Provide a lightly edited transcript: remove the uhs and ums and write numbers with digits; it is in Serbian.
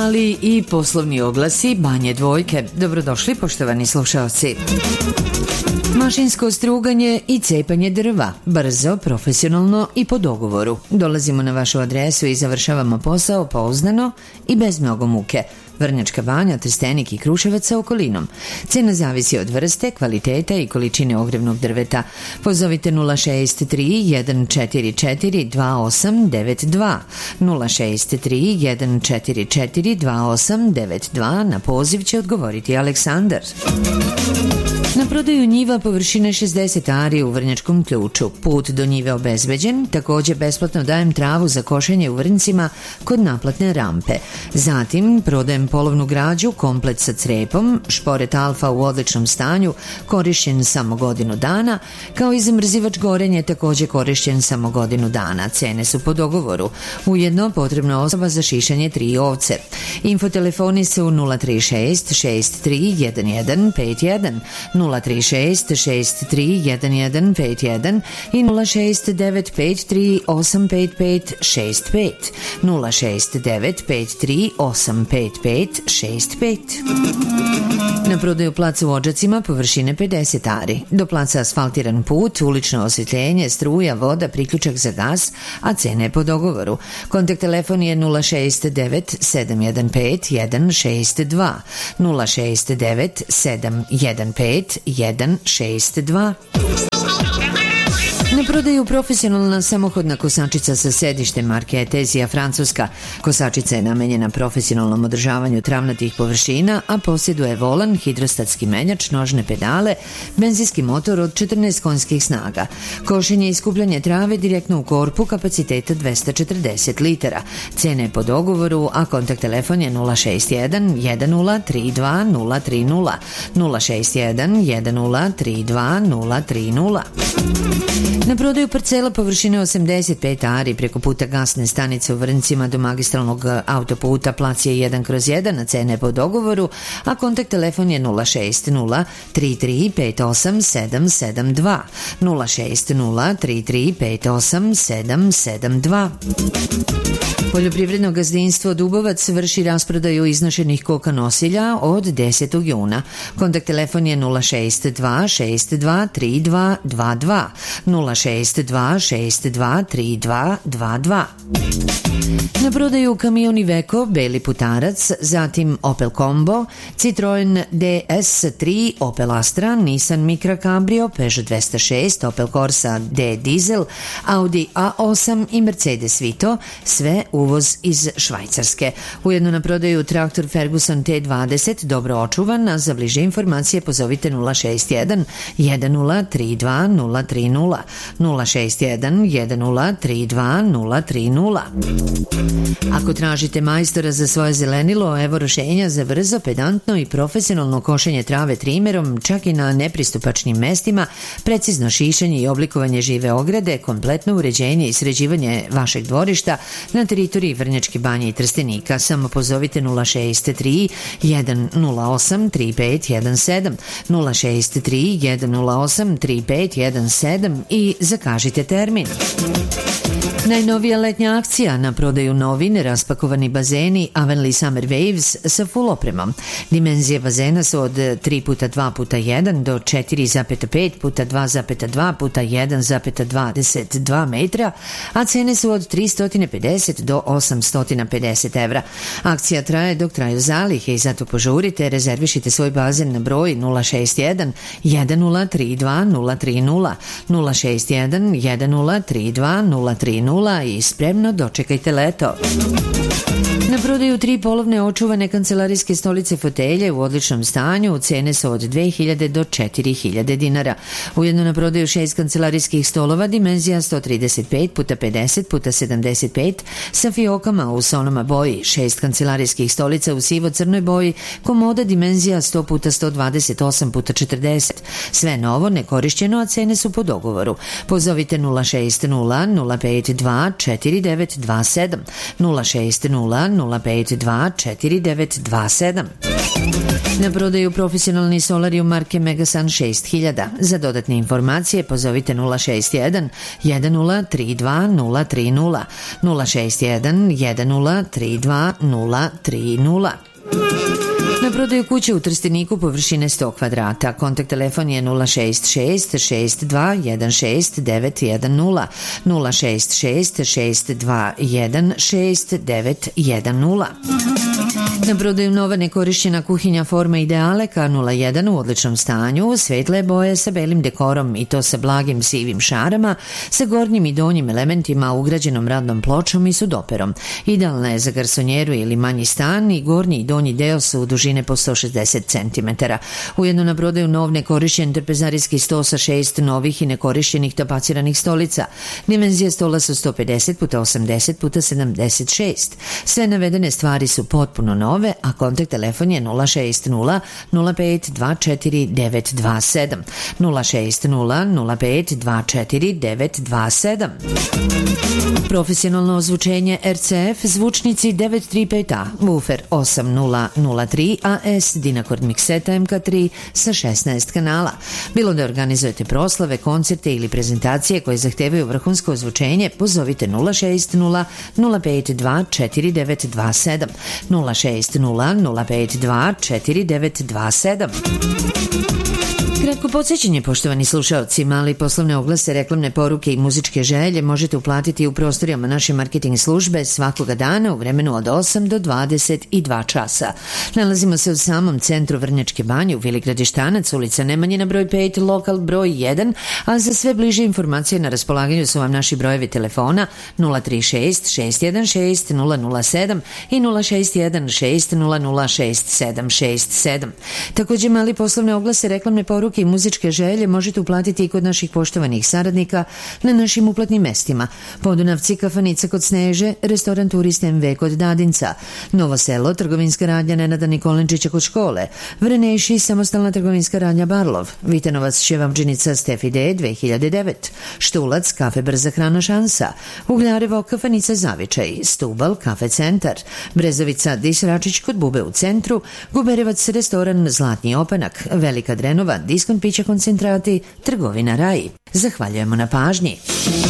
ali i poslovni oglasi Banje Dvojke. Dobrodošli, poštovani slušalci. Mašinsko struganje i cepanje drva, brzo, profesionalno i po dogovoru. Dolazimo na vašu adresu i završavamo posao pouzdano i bez mnogo muke. Vrnjačka Banja, Trstenik i Kruševac sa okolinom. Cena zavisi od vrste, kvaliteta i količine ogrevnog drveta. Pozovite 063 144 2892 063 144 2892. Na poziv će odgovoriti Aleksandar. Na prodaju njiva površine 60 ari u Vrnjačkom Ključu. Put do njive obezbeđen, također besplatno dajem travu za košenje u Vrncima kod naplatne rampe. Zatim prodajem polovnu građu, komplet sa crepom, šporet alfa u odličnom stanju, korišćen samo godinu dana, kao i zamrzivač gorenje također korišćen samo godinu dana. Cene su po dogovoru. Ujedno potrebna osoba za šišanje 3 ovce. Infotelefoni su 036 63 11 51 036 63 11 51 i 069 53 855 65 069 53 855 65. Na prodaju plac u Odžacima površine 50 ari. Do placa asfaltiran put, ulično osvjetljenje, struja, voda, priključak za gas, a cene po dogovoru. Kontakt telefon je 069 715 162 069 715 162. Na prodaju profesionalna samohodna kosačica sa sedištem marke Etezija Francuska. Kosačica je namenjena profesionalnom održavanju travnatih površina, a posjeduje volan, hidrostatski menjač, nožne pedale, benzinski motor od 14 konjskih snaga. Košenje i skupljanje trave direktno u korpu kapaciteta 240 litara. Cene je po dogovoru, a kontakt telefon je 061 1032 030 061 1032 030. Na prodaju parcela površine 85 ari preko puta gasne stanice u Vrncima do magistralnog autoputa, plac je 1/1, a cene po dogovoru, a kontakt telefon je 060 33 58 772 060 33 58 772. Poljoprivredno gazdinstvo Dubovac vrši rasprodaju iznošenih koka nosilja od 10. juna. Kontakt telefon je 062 62 32 22 062 62 32 22. Na prodaju kamion Iveco, beli putarac, zatim Opel Combo, Citroen DS3, Opel Astra, Nissan Micra Cabrio, Peugeot 206, Opel Corsa D Diesel, Audi A8 i Mercedes Vito, sve uvoz iz Švajcarske. Ujedno na prodaju traktor Ferguson T20, dobro očuvan, a za bliže informacije pozovite 061 1032 030 061 1032 030. Ako tražite majstora za svoje zelenilo, evo rješenja za brzo, pedantno i profesionalno košenje trave trimerom, čak i na nepristupačnim mestima, precizno šišanje i oblikovanje žive ograde, kompletno uređenje i sređivanje vašeg dvorišta na teritoriji Vrnjačke Banje i Trstenika. Samo pozovite 063 108 3517 063 108 3517 i zakažite termin. Najnovija letnja akcija, na prodaju novine, raspakovani bazeni Avenli Summer Waves sa full opremom. Dimenzije bazena su od 3x2x1 do 4,5x2,2x1,22 metra, a cene su od 350 do 850 evra. Akcija traje dok traju zalihe i zato požurite, rezervišite svoj bazen na broj 061 1032 030 061 1032 030 i spremno dočekajte leto. Na prodaju 3 polovne očuvane kancelarijske stolice fotelje u odličnom stanju, cene su od 2000 do 4000 dinara. Ujedno na prodaju 6 kancelarijskih stolova, dimenzija 135x50x75 sa fiokama u sonoma boji, 6 kancelarijskih stolica u sivo-crnoj boji, komoda dimenzija 100x128x40. Sve novo, nekorišćeno, a cene su po dogovoru. Pozovite 060 052 4927 060 052 4927. Na prodaju profesionalni solarium marke Megasun 6000. Za dodatne informacije pozovite 061 1032 030 061 1032 030. Na prodaju kuće u Trsteniku površine 100 kvadrata. Kontakt telefon je 066 62 16 910 066 62 16 910. Na prodaju nova nekorišćena kuhinja forme Ideale K01 u odličnom stanju, svetle boje sa belim dekorom i to sa blagim sivim šarama, sa gornjim i donjim elementima, ugrađenom radnom pločom i sudoperom. Idealna je za garsonjeru ili manji stan i gornji i donji deo su dužine po 160 cm. Ujedno na prodaju nov nekorišćen trpezarijski sto sa 6 novih i nekorišćenih tapaciranih stolica. Dimenzije stola su 150 x 80 x 76. Sve navedene stvari su potpuno nove, a kontakt telefon je 060 05 24 927 060 05 24 927. Profesionalno ozvučenje RCF, zvučnici 935A, woofer 8003 AS, Dynacord mikseta MK3 sa 16 kanala. Bilo da organizujete proslave, koncerte ili prezentacije koje zahtevaju vrhunsko ozvučenje, pozovite 060 052 4927 060 052 4927. Kratko podsjećanje, poštovani slušaoci, mali poslovne oglase, reklamne poruke i muzičke želje možete uplatiti u prostorijama naše marketing službe svakoga dana u vremenu od 8 do 22 časa. Nalazimo se u samom centru Vrnjačke Banje u Vili Gradištanac, ulica Nemanjina broj 5, lokal broj 1, a za sve bliže informacije na raspolaganju su vam naši brojevi telefona 036 616 007 i 061 600 6767. Također mali poslovne oglase, reklamne poruke i muzičke želje možete uplatiti i kod naših poštovanih saradnika na našim uplatnim mestima: Podunavci, kafanica kod Sneže, restoran Turist MV kod Dadinca, Novo Selo, trgovinska radnja Nenada Nikolenčića kod škole, Vreneši, samostalna trgovinska radnja Barlov, Vitanovac, Ševamđenica Stefi D 2009, Štulac, kafe Brza hrana Šansa, Ugljarevo, kafanica Zavičaj, Stubal, kafe Centar, Brezovica, Disračić kod Bube u centru, Guberevac, restoran Zlatni opanak, Velika Drenova, diskont pića koncentrati, trgovina Raj. Zahvaljujemo na pažnji.